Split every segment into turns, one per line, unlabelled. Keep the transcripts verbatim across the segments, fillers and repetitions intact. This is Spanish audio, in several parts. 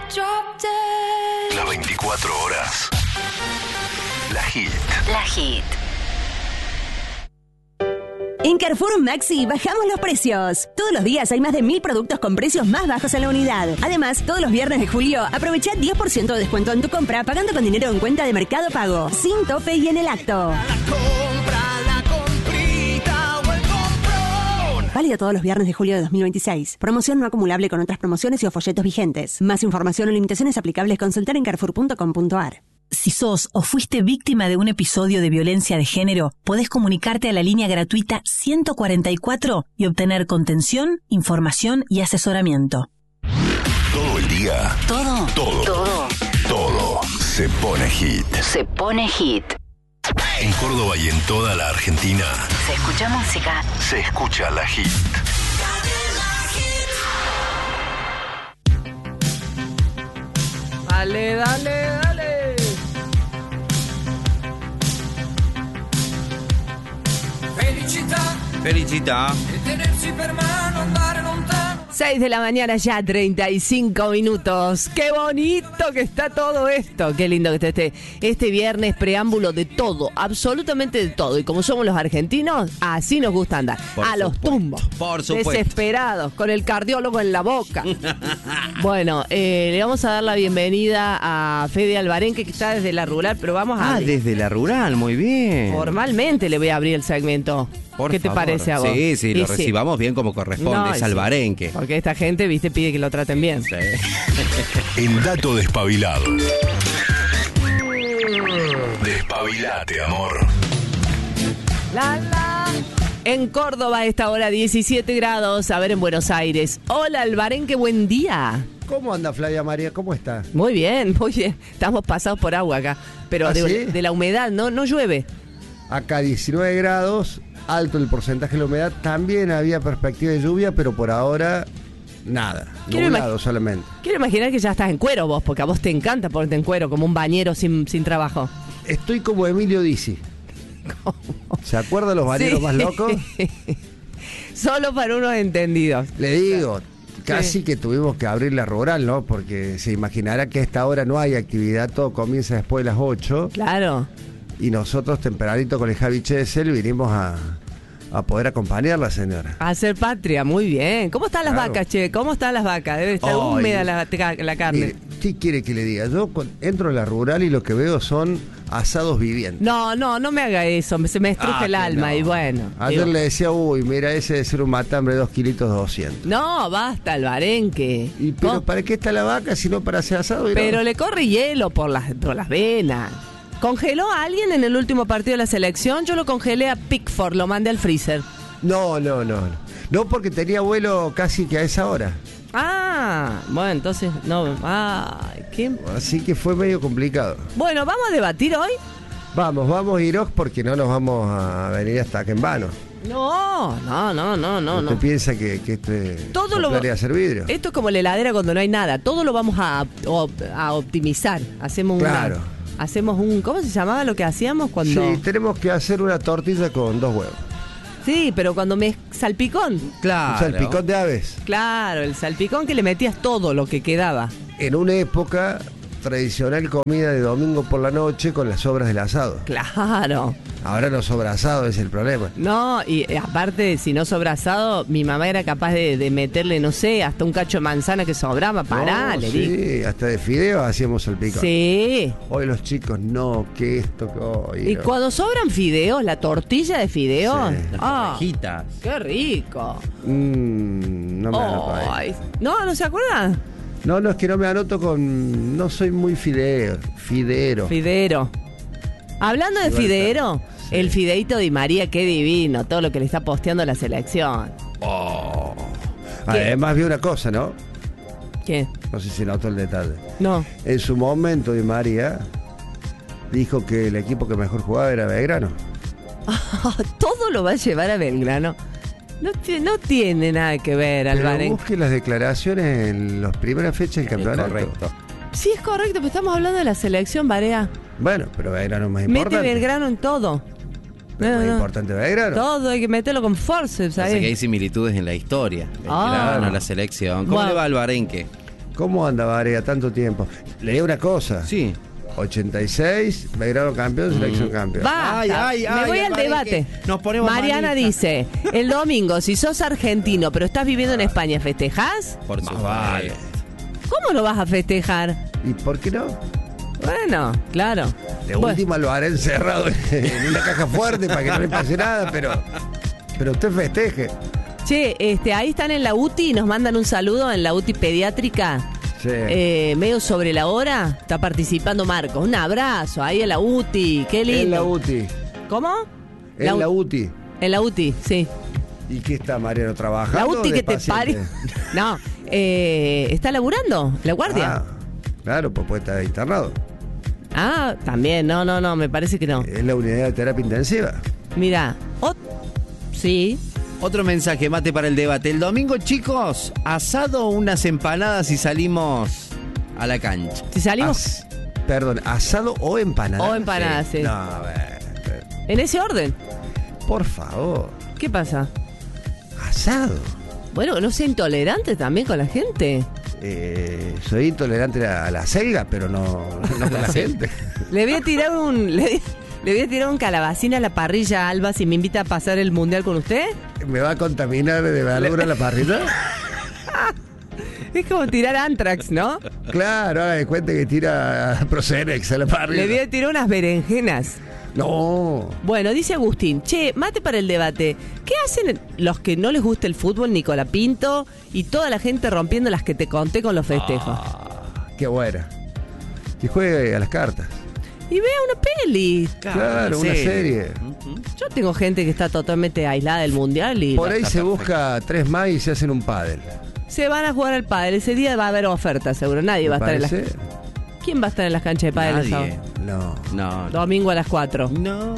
Las veinticuatro horas. La Hit.
La Hit.
En Carrefour Maxi bajamos los precios. Todos los días hay más de mil productos con precios más bajos en la unidad. Además, todos los viernes de julio, aprovecha diez por ciento de descuento en tu compra pagando con dinero en cuenta de Mercado Pago, sin tope y en el acto. Válido todos los viernes de julio de dos mil veintiséis. Promoción no acumulable con otras promociones y o folletos vigentes. Más información o limitaciones aplicables consultar en carrefour punto com punto a r.
Si sos o fuiste víctima de un episodio de violencia de género, podés comunicarte a la línea gratuita ciento cuarenta y cuatro y obtener contención, información y asesoramiento.
Todo el día.
Todo.
Todo.
Todo.
Todo se pone hit.
Se pone hit.
En Córdoba y en toda la Argentina
Se escucha música.
se escucha la Hit.
Dale, dale, dale.
Felicità,
Felicità.
e tenersi per mano, andare lontano.
seis de la mañana ya, treinta y cinco minutos. ¡Qué bonito que está todo esto! ¡Qué lindo que está este, este viernes! Preámbulo de todo, absolutamente de todo. Y como somos los argentinos, así nos gusta andar.
Por
a los
supuesto,
tumbos.
por supuesto.
Desesperados, con el cardiólogo en la boca. Bueno, eh, le vamos a dar la bienvenida a Fede Alvarenque, que está desde la rural, pero vamos a...
Ah,
abrir.
desde la rural, muy bien.
Formalmente le voy a abrir el segmento.
Por
¿Qué te
favor.
parece a vos?
Sí, sí,
Y
lo recibamos bien como corresponde,
No,
es
sí.
albarenque.
Porque esta gente, viste, pide que lo traten bien.
Sí.
En Dato Despabilado. Despabilate, amor.
La, la. En Córdoba a esta hora diecisiete grados, a ver en Buenos Aires. Hola Alvarenque, buen día.
¿Cómo anda Flavia María? ¿Cómo está?
Muy bien, muy bien. Estamos pasados por agua acá. Pero
¿Ah,
de,
sí?
de la humedad, no, no llueve.
Acá diecinueve grados, alto el porcentaje de la humedad. También había perspectiva de lluvia, pero por ahora nada.
Quiero
Nublado
imag-
solamente.
Quiero imaginar que ya estás en cuero vos, porque a vos te encanta ponerte en cuero, como un bañero sin, sin trabajo.
Estoy como Emilio Dizzi. ¿Se acuerdan los bañeros
Sí.
más locos?
Solo para unos entendidos.
Le digo, casi que tuvimos que abrir la rural, ¿no? Porque se imaginará que a esta hora no hay actividad, todo comienza después de las ocho.
Claro.
Y nosotros tempranito con el Javi Chesel vinimos a, a poder acompañarla, señora.
A hacer patria, muy bien. ¿Cómo están las
Claro.
vacas, che? ¿Cómo están las vacas? Debe estar
Ay.
húmeda la, la carne.
Mire, ¿qué quiere que le diga? Yo cu- entro a la rural y lo que veo son asados vivientes.
No, no, no me haga eso, me- se me estruje
Ah,
el
que
alma
no.
y bueno.
Ayer
digo,
le decía, uy, mira, ese debe ser un matambre de dos kilitos doscientos.
no, basta, Alvarenque.
¿Y pero
Co-
para qué está la vaca si no para hacer asado? Y no?
pero le corre hielo por las, por las venas. ¿Congeló a alguien en el último partido de la selección? Yo lo congelé a Pickford, lo mandé al freezer.
No, no, no, no. No, porque tenía vuelo casi que a esa hora.
Ah, bueno, entonces, no, ah, ¿qué?
Así que fue medio complicado.
Bueno, ¿vamos a debatir hoy?
Vamos, vamos, Irox, porque no nos vamos a venir hasta acá en vano.
No, no, no, no, no.
¿Usted
no.
piensa que, que esto es
Todo lo
soplar y hacer vidrio?
Esto es como la heladera cuando no hay nada. Todo lo vamos a, op- a optimizar. Hacemos un.
Claro.
Hacemos un. ¿Cómo se llamaba lo que hacíamos cuando?
Sí, tenemos que hacer una tortilla con dos huevos.
Sí, pero cuando me salpicón.
Claro.
O sea, el picón de aves.
Claro, el salpicón que le metías todo lo que quedaba.
En una época tradicional comida de domingo por la noche con las sobras del asado.
Claro.
Ahora no sobra asado, es el problema.
No, y eh, aparte, si no sobra asado, mi mamá era capaz de, de meterle, no sé, hasta un cacho de manzana que sobraba. Pará,
No,
le digo.
sí, hasta de fideos hacíamos el picón.
Sí.
Hoy los chicos, no, que esto, que hoy.
Y
no.
cuando sobran fideos, la tortilla de fideos.
Sí.
Las
Ah,
orejitas.
qué rico.
Mm, no me anoto ahí.
Ay, no, ¿no se acuerdan?
No, no, es que no me anoto con... No soy muy fideo, fidero.
Fidero. Hablando de
Igual
fidero,
sí.
el fideito de María, qué divino, todo lo que le está posteando la selección.
Oh.
¿Qué?
Además vi una cosa, ¿no?
¿Qué?
No sé si notó el detalle.
No.
En su momento Di María dijo que el equipo que mejor jugaba era Belgrano.
Todo lo va a llevar a Belgrano. No, ti- no tiene nada que ver,
Pero
Alvarenque.
busque las declaraciones en las primeras fechas del campeonato.
Correcto.
Sí, es correcto, pero estamos hablando de la selección, Barea.
Bueno, pero Belgrano es más
Mete
importante.
Belgrano en todo.
Pero
No,
más
no.
importante Belgrano.
Todo hay que meterlo con forceps
Así que
ahí.
hay similitudes en la historia.
Ah.
Claro, la selección. ¿Cómo
Bueno.
le va al Barenque?
¿Cómo anda Barea tanto tiempo? Le digo una cosa.
Sí.
ochenta y seis, Belgrano campeón, selección campeón.
Basta.
Ay, ay,
Me
ay,
voy al
Alvarez,
debate.
que nos ponemos
Mariana
manija.
dice, el domingo, si sos argentino, pero estás viviendo en España, ¿festejás?
Por
Más
supuesto.
vale.
¿Cómo no vas a festejar?
¿Y por qué no?
Bueno, claro.
De
Bueno,
última lo haré encerrado en una caja fuerte para que no le pase nada, pero, pero usted festeje.
che, este, ahí están en la U T I, nos mandan un saludo en la U T I pediátrica.
Sí.
Eh, medio sobre la hora, está participando Marcos. Un abrazo ahí en la U T I, qué lindo.
En la U T I.
¿Cómo?
En la U T I.
En la U T I, sí.
¿Y qué está Mariano trabajando?
La U T I
de
que te
paciente?
pare. No, eh, está laburando, la guardia.
Ah, claro, pues puede estar internado.
Ah, también, no, no, no, me parece que no.
Es la unidad de terapia intensiva.
Mira, ot- sí.
Otro mensaje, mate para el debate. El domingo, chicos, asado, unas empanadas y salimos a la cancha.
Si salimos
As- perdón, ¿asado o empanada?
O empanada, sí.
No, a ver, eh,
en ese orden.
por favor.
¿Qué pasa?
¿Asado?
Bueno, no sea intolerante también con la gente.
Eh, soy intolerante a la selga, pero no, no con la gente.
Le voy a tirar un. Le, le voy a tirar un calabacín a la parrilla, Alba, si me invita a pasar el mundial con usted.
¿Me va a contaminar de verdura la parrilla?
Es como tirar Antrax, ¿no?
Claro, haga de cuenta que tira Procenex a la parrilla.
Le voy a tirar unas berenjenas.
No.
Bueno, dice Agustín, che, mate para el debate. ¿Qué hacen los que no les gusta el fútbol, Nicola Pinto, y toda la gente rompiendo las que te conté con los festejos?
Ah, qué buena. Que juegue a las cartas.
Y vea una peli.
Claro, una serie.
Yo tengo gente que está totalmente aislada del mundial y
Por ahí se busca tres más y se hacen un pádel.
se van a jugar al pádel. Ese día va a haber oferta, seguro. Nadie va a estar en las...
¿Parece?
¿Quién va a estar en las canchas de pádel el
Nadie.
sábado?
No.
No, no.
Domingo a las cuatro.
No.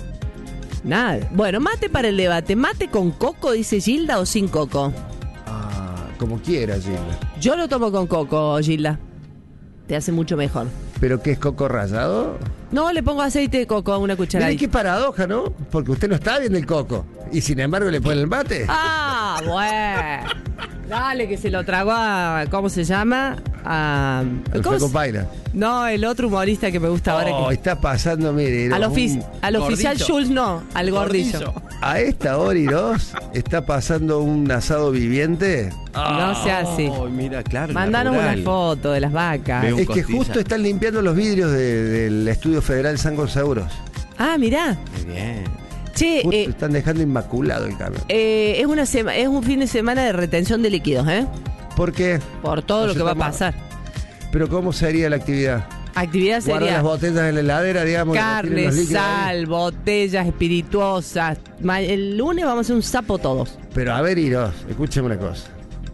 Nada. Bueno, mate para el debate. ¿Mate con coco, dice Gilda, o sin coco?
Ah, como quiera, Gilda.
Yo lo tomo con coco, Gilda. Te hace mucho mejor.
¿Pero qué es coco rallado?
No, le pongo aceite de coco a una cucharada.
Mire qué paradoja, ¿no? Porque usted no está viendo el coco. Y sin embargo le pone el mate.
Ah, bueno. Dale, que se lo tragó a... ¿Cómo se llama? A...
El
¿cómo
flaco
se-
Paira.
No, el otro humorista que me gusta ahora.
Oh,
que...
está pasando, mire.
Al,
no,
ofici-
un-
al oficial
gordito.
Schultz no, al gordillo.
A esta hora y dos está pasando un asado viviente.
No sea así.
Oh, mira, claro. la
Mandanos una
rural.
foto de las vacas.
Veo. Un
Es que
costilla.
justo están limpiando los vidrios de- del Estudio Federal San Seguros.
Ah, mirá.
Muy bien.
Che,
Justo
eh,
están dejando inmaculado el camión.
eh, es, una sema- es un fin de semana de retención de líquidos, ¿eh?
¿Por qué?
Por todo
No
lo
se
que va a
toma.
pasar.
Pero ¿cómo sería la actividad?
Actividad
Guardan
sería
las botellas en la heladera, digamos. y tienen
carne,
los líquidos ahí.
sal, botellas espirituosas. Ma- El lunes vamos a hacer un sapo todos.
Pero a ver, Iros, escúcheme una cosa.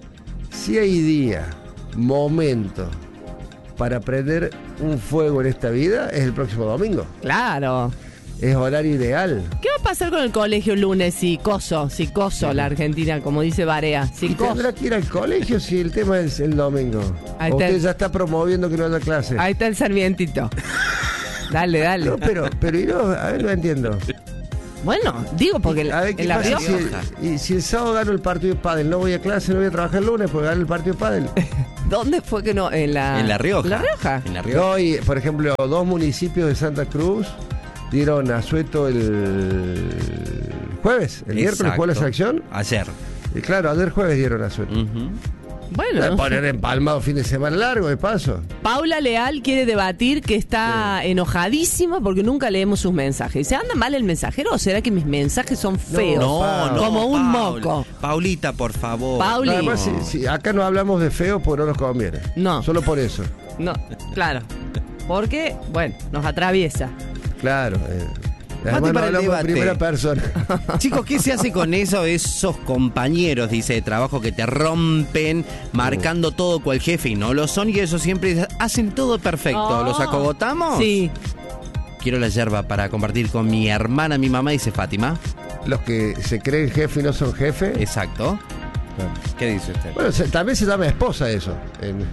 Si hay día, momento para prender un fuego en esta vida, es el próximo domingo.
Claro.
Es horario ideal.
¿Qué va a pasar con el colegio el lunes si coso, si coso la Argentina, como dice Barea? Si
¿Y
coso.
tendrá que ir al colegio si el tema es el domingo?
Ahí
¿O
está.
usted ya está promoviendo que no haya clase?
Ahí está el Sarmientito. Dale, dale.
No, pero, pero Iros, a ver, no entiendo.
Bueno, digo porque
A ver, ¿qué
en La
pasa
Rioja.
si el, y si el sábado gano el partido de pádel? No voy a clase, no voy a trabajar el lunes porque gano el partido de pádel.
¿Dónde fue que no? En la,
En La Rioja.
¿En La Rioja?
En La Rioja.
No, y, por ejemplo, dos municipios de Santa Cruz dieron asueto el jueves, el miércoles jugó la
Exacto.
selección.
Ayer.
Y claro, ayer jueves dieron asueto.
Ujú.
Bueno,
Voy a
no sé.
poner empalmado fin de semana largo, de paso.
Paula Leal quiere debatir que está enojadísima porque nunca leemos sus mensajes. Dice, ¿anda mal el mensajero o será que mis mensajes son feos?
No,
Paula.
no.
Como un
Paula.
moco.
Paulita, por favor.
Pauli.
No, además, si, si acá no hablamos de feo, pues no nos conviene.
No.
Solo por eso.
No, claro. Porque, bueno, nos atraviesa.
Claro. Eh.
Mate
Además, no
para el
hablamos
debate.
en primera persona.
Chicos, ¿qué se hace con eso? Esos compañeros, dice, de trabajo que te rompen, marcando todo cual jefe y no lo son, y eso siempre hacen todo perfecto.
Oh.
¿Los acogotamos?
Sí.
Quiero la yerba para compartir con mi hermana, mi mamá, dice Fátima.
Los que se creen jefe y no son jefe.
Exacto. ¿Qué dice usted?
Bueno, se- también se llama esposa eso. En-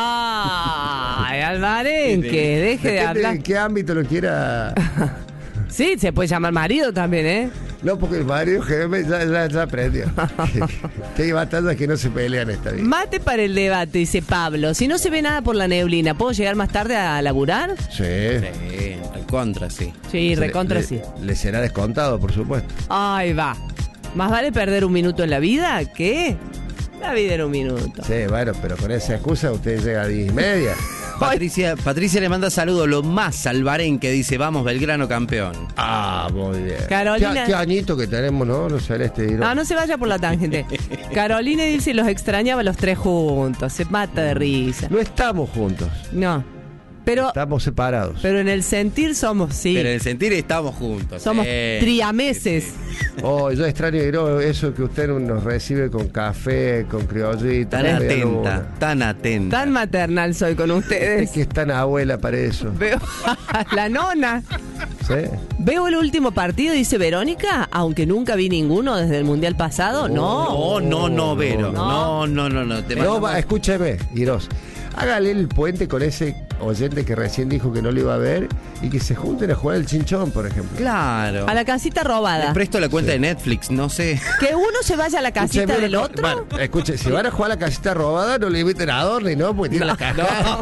¡Ay, Alvarenque! Deje de
Depende
hablar.
en qué ámbito lo quiera.
Sí, se puede llamar marido también, ¿eh?
No, porque el Mario Gémez ya, ya, ya aprendió. Que hay batallas que no se pelean esta vida.
Mate para el debate, dice Pablo. Si no se ve nada por la neblina, ¿puedo llegar más tarde a laburar?
Sí.
Sí, al contra, sí.
Sí,
Se
recontra
le,
sí.
Le, le será descontado, por supuesto.
Ahí va. ¿Más vale perder un minuto en la vida que la vida en un minuto?
Sí, bueno, pero con esa excusa usted llega a diez y media.
Patricia, Patricia le manda saludos, lo más Albarén, que dice, vamos Belgrano campeón.
Ah, muy bien.
Carolina-
Qué, qué añito que tenemos, ¿no? Los celestes.
No, no se vaya por la tangente. Carolina dice, los extrañaba los tres juntos. Se mata de risa.
No estamos juntos,
No. Pero,
estamos separados.
pero en el sentir somos, sí.
Pero en el sentir estamos juntos.
Somos
eh.
triameses.
Oh, yo extraño Iro, eso que usted nos recibe con café, con criollito.
Tan
con media
atenta,
luna.
tan atenta.
Tan maternal soy con
Es
ustedes.
que es tan abuela para eso.
Veo la nona.
¿Sí?
Veo el último partido, dice Verónica, aunque nunca vi ninguno desde el Mundial pasado. No.
No, no, no, Vero.
No.
No, no, no, no. Te
No,
mandamos-
va, escúcheme, Iros. Hágale el puente con ese oyente que recién dijo que no lo iba a ver y que se junten a jugar el chinchón, por ejemplo.
Claro.
A la casita
Le
robada.
presto la cuenta de Netflix, no sé.
Que uno se vaya a la casita
Escúcheme
del
una co-
otro.
Bueno, escuche, si van a jugar a la casita robada, no le inviten a Adorni, ¿no? Porque tiene la caja.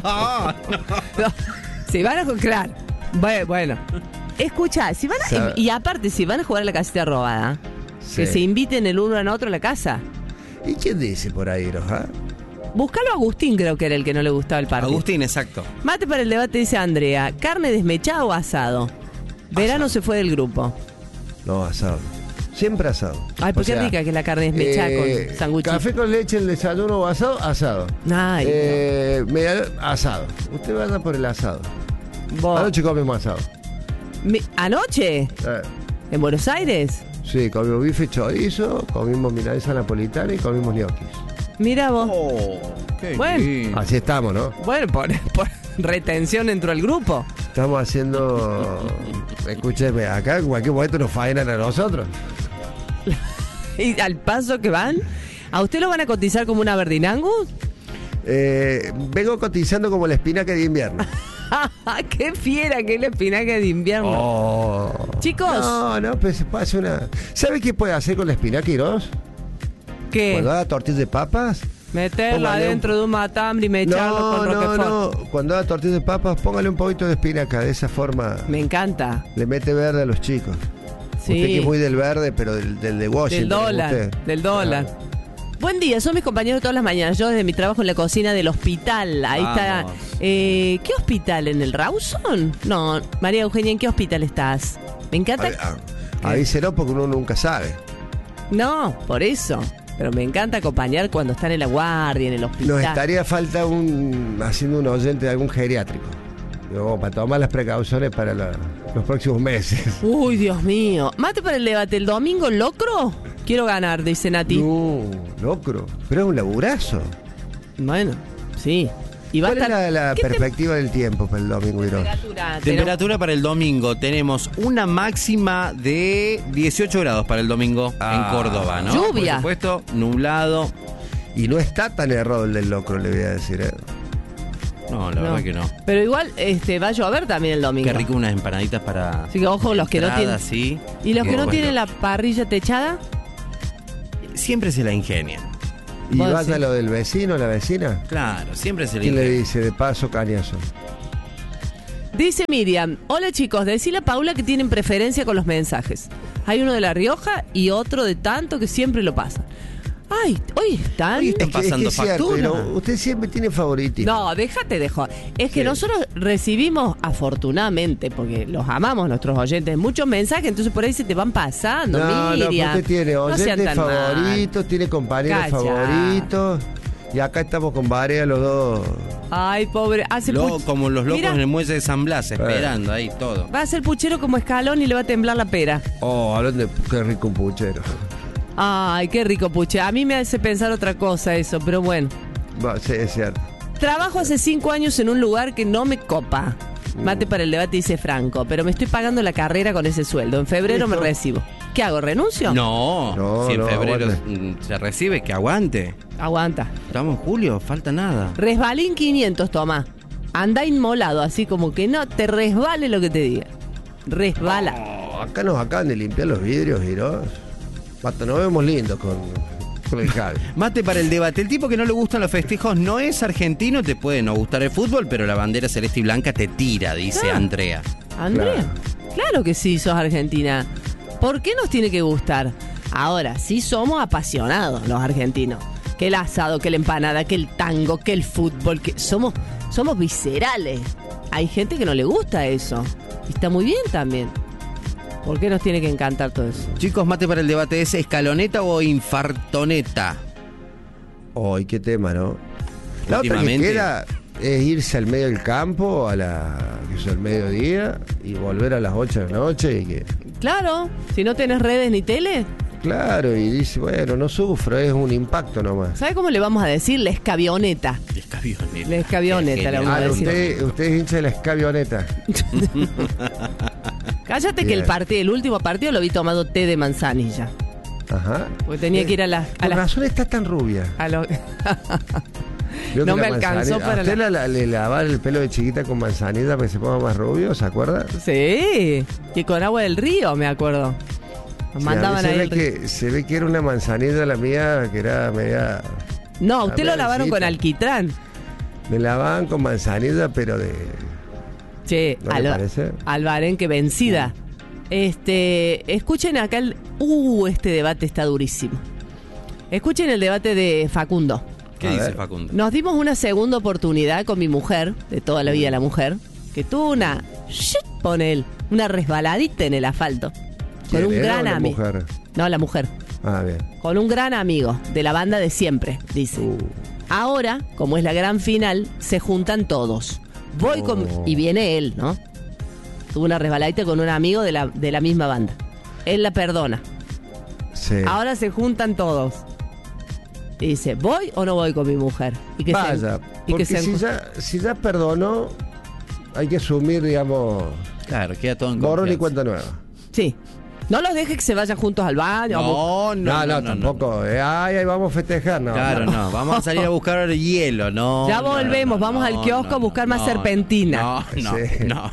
No, si van a jugar. Bueno, bueno. Escucha, si van a,
Sabe-
y, y aparte, si van a jugar a la casita robada, que
Sí.
se inviten el uno al otro a la casa.
¿Y quién dice por ahí, Iros? ah?
Búscalo a Agustín, creo que era el que no le gustaba el partido.
Agustín, exacto.
Mate para el debate, dice Andrea. ¿Carne desmechada o asado? Verano se fue del grupo.
No, asado. Siempre asado.
Ay, ¿por
O
qué
sea,
rica que es la carne desmechada
eh,
con sanguchito?
Café con leche, el desayuno o asado, asado.
Ay,
eh, media- asado. Usted vaya por el asado.
vos-
Anoche comimos asado.
Mi- ¿Anoche?
Eh,
¿En Buenos Aires?
sí, comimos bife chorizo, comimos milanesa napolitana y comimos gnocchis.
Mira vos.
Oh, qué
Bueno.
lindo.
Así estamos, ¿no?
Bueno, por, por retención dentro del grupo.
Estamos haciendo... Escúcheme, acá en cualquier momento nos faenan a nosotros.
Y al paso que van, ¿a usted lo van a cotizar como una Verdinangus?
Eh, vengo cotizando como la espinaca de invierno.
¡Qué fiera que es la espinaca de invierno!
Oh.
Chicos.
No, no, pues se puede hacer una... ¿Sabe qué puede hacer con la espinaca, Iros?
¿Qué?
Cuando haga tortillas de papas...
Meterla
Póngale un-
dentro de un matambre y mecharlo
No,
con
no,
Roquefort.
no. Cuando haga tortillas de papas, póngale un poquito de espinaca. De esa forma
Me encanta.
le mete verde a los chicos.
Sí.
Usted que es muy del verde, pero del, del de Washington.
Del dólar,
usted.
del dólar.
Claro.
Buen día, son mis compañeros todas las mañanas. Yo desde mi trabajo en la cocina del hospital. Ahí
Vamos.
está. Eh, ¿Qué hospital? ¿En el Rawson? No, María Eugenia, ¿en qué hospital estás? Me encanta.
A- a- Avíselo porque uno nunca sabe.
No, por eso. Pero me encanta acompañar cuando están en la guardia, en el hospital.
Nos estaría falta un haciendo un oyente de algún geriátrico. Digo, para tomar las precauciones para la- los próximos meses.
Uy, Dios mío. Mate para el debate. ¿El domingo locro? Quiero ganar, dice Nati.
No, locro. Pero es un laburazo.
Bueno, sí. Y va a
¿Cuál es
estar...
la, la
¿Qué
perspectiva del tiempo para el domingo, Iros?
temperatura?
Temperatura para el domingo. Tenemos una máxima de dieciocho grados para el domingo
Ah.
en Córdoba, ¿no?
Lluvia.
Por supuesto, nublado.
Y no está tan errado el del locro, le voy a decir. ¿eh?
No, la
No.
verdad que no.
Pero igual este, va a llover también el domingo.
Qué rico unas empanaditas para...
Así que ojo, los que no
entrada,
tienen...
sí.
¿Y los que no
bueno,
tienen la parrilla techada?
Siempre se la ingenian.
Y
Vos
vaya
sí.
lo del vecino, la vecina.
Claro, siempre se la
¿Quién le
ingenian.
dice? De paso, cañazo.
Dice Miriam, hola chicos, decile a Paula que tienen preferencia con los mensajes. Hay uno de La Rioja y otro de tanto que siempre lo pasan. Ay, hoy están...
Hoy están
Es que- es que
pasando
es cierto,
factura.
pero usted siempre tiene favoritismo.
No, déjate de joder. Es que
Sí.
nosotros recibimos, afortunadamente, porque los amamos, nuestros oyentes, muchos mensajes, entonces por ahí se te van pasando,
no, no, pero
Miriam.
usted tiene
No sean
oyentes
tan mal.
favoritos, tiene compañeros
Calla.
favoritos. Y acá estamos con varias los dos.
Ay, pobre. Hace
Lo-
puch-
como los locos
Mira,
en el muelle de San Blas, esperando ahí todo.
va a ser puchero como escalón y le va a temblar la pera.
Oh, hablando de qué rico un puchero.
Ay, qué rico puche. A mí me hace pensar otra cosa eso, pero bueno.
Va, sí, es cierto.
Trabajo hace cinco años en un lugar que no me copa. Mate para el debate, dice Franco, pero me estoy pagando la carrera con ese sueldo. En febrero me
Listo.
recibo. ¿Qué hago? ¿Renuncio?
No,
No,
si en
no,
febrero
aguante.
mm, se recibe, que aguante.
Aguanta.
Estamos en julio, falta nada.
Resbalín quinientos, toma. Anda inmolado, así como que no te resbale lo que te diga. Resbala.
Oh, acá nos acaban de limpiar los vidrios, Giros. Basta, nos vemos lindos con, con el Javi.
Mate para el debate. El tipo que no le gustan los festejos no es argentino, te puede no gustar el fútbol, pero la bandera celeste y blanca te tira, dice
Ah.
Andrea.
Andrea,
Claro.
claro que sí, sos argentina. ¿Por qué nos tiene que gustar? Ahora, sí somos apasionados los argentinos. Que el asado, que la empanada, que el tango, que el fútbol, que somos, somos viscerales. Hay gente que no le gusta eso. Y está muy bien también. ¿Por qué nos tiene que encantar todo eso?
Chicos, mate para el debate, ¿es escaloneta o infartoneta?
Ay, qué tema, ¿no? La otra que
Últimamente.
queda es irse al medio del campo a la, que es el mediodía y volver a las ocho de la noche y que,
Claro, si no tenés redes ni tele,
claro, y dice, bueno, no sufro, es un impacto nomás.
¿sabe cómo le vamos a decir? La escabioneta.
Escabioneta.
La escabioneta, la vamos a
Ah,
decir.
usted, usted es hincha de la escabioneta.
Cállate que
Bien.
el partido, el último partido lo vi tomando té de manzanilla.
Ajá.
Porque tenía que ir a las... A
Por
las
razón está tan rubia.
a los-
Vio
No
que
me
la
alcanzó
manzanilla-
para
¿A usted
la-
la, la- le lavaba el pelo de chiquita con manzanilla para que se ponga más rubio, ¿se acuerda?
Sí, que con agua del río, me acuerdo. Nos
Sí,
mandaban
a mí
ahí
se
el
ve,
río.
que, se ve que era una manzanilla la mía que era media...
No, usted
la
lo lavaron con
verdecita.
alquitrán.
Me lavaban con manzanilla, pero de...
Che,
¿No le
Alba-
parece?
Albarenque vencida. Este, escuchen acá el... Uh, este debate está durísimo. Escuchen el debate de Facundo.
¿Qué
A
dice
ver.
Facundo?
Nos dimos una segunda oportunidad con mi mujer, de toda la vida la mujer, que tuvo una... shit, pone él, una resbaladita en el asfalto. Con
¿Quién
un
era o
gran
la
amigo.
mujer?
No, la mujer.
Ah, bien.
Con un gran amigo de la banda de siempre, dice.
Uh.
Ahora, como es la gran final, se juntan todos. Voy
Oh.
con... Y viene él, ¿no? Tuvo una resbaladita con un amigo de la, de la misma banda. Él la perdona.
Sí.
Ahora se juntan todos. Y dice, ¿voy o no voy con mi mujer? Y que
Vaya,
se, y
porque
que se
si,
encu-
ya, si ya perdonó, hay que asumir, digamos,
Claro, queda todo en
borrón y
confianza.
cuenta nueva.
Sí. No los dejes que se vayan juntos al baño.
No, no,
No, no,
no,
tampoco. eh, ay, ay, vamos a festejar, no.
Claro, no. Vamos a salir a buscar hielo, no.
Ya
no,
volvemos,
no,
vamos
no,
al kiosco
no,
a buscar
no,
más
no,
serpentina.
No, no,
Sí.
no.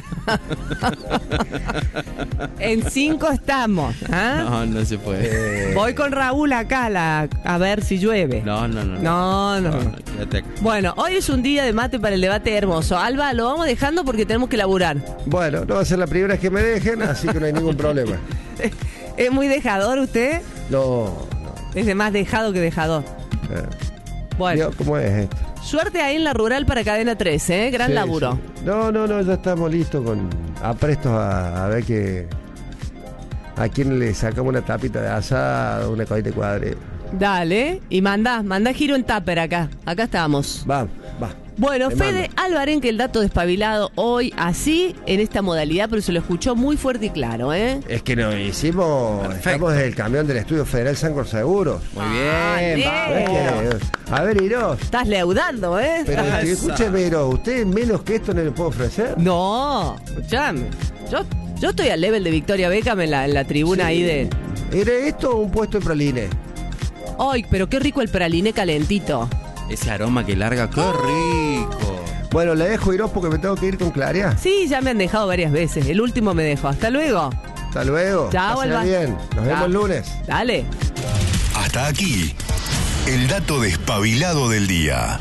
En cinco estamos. ¿ah?
No, no se puede.
Eh,
Voy con Raúl acá a, la- a ver si llueve.
No, no, no.
No, no.
Quédate acá.
Bueno, hoy es un día de mate para el debate hermoso. Alba, lo vamos dejando porque tenemos que laburar.
Bueno, no va a ser la primera vez que me dejen, así que no hay ningún problema.
¿Es muy dejador usted?
No, no.
Es de más dejado que dejador.
eh.
Bueno,
Vio ¿Cómo es esto?
suerte ahí en la rural para Cadena trece, ¿eh? Gran
Sí,
laburo.
sí. No, no, no, ya estamos listos con aprestos a, a ver que a quién le sacamos una tapita de asado, una cosita de cuadre.
Dale, y manda, manda giro en tupper acá. Acá estamos.
Va, va.
Bueno,
Te
Fede
mando.
Albarenque, el dato despabilado hoy, así, en esta modalidad, pero se lo escuchó muy fuerte y claro, ¿eh?
Es que nos hicimos,
Perfecto.
estamos desde el camión del Estudio Federal Sancor Seguros.
Muy
Ah,
bien,
bien.
vamos.
Es que, a ver, Iros,
Estás leudando, ¿eh?
pero
Eso.
escúcheme, Iros, ¿usted menos que esto no le puedo ofrecer?
No, escuchame. Yo, yo estoy al level de Victoria Beckham en la, en la tribuna
Sí.
ahí de...
¿Era esto o un puesto de praline?
¡Ay, pero qué rico el praline calentito!
Ese aroma que larga, qué rico.
Bueno, le dejo, Iros, porque me tengo que ir con Claria.
Sí, ya me han dejado varias veces. El último me dejó. Hasta luego.
Hasta luego.
Chao,
Pásenla
Alba.
bien. Nos vemos
Chao.
el lunes.
Dale.
Hasta aquí, el dato despabilado del día.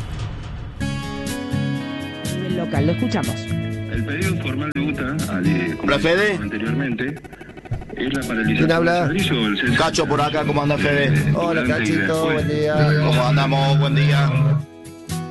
El local, lo escuchamos.
El pedido formal de UTA, al, eh, como
Hola, Fede.
dijimos anteriormente, es la paralización
¿Quién habla?
del servicio del centro.
Cacho por acá, ¿cómo anda, Fede?
Hola,
Durante y
Cachito,
después.
buen día.
¿Cómo andamos? Buen día.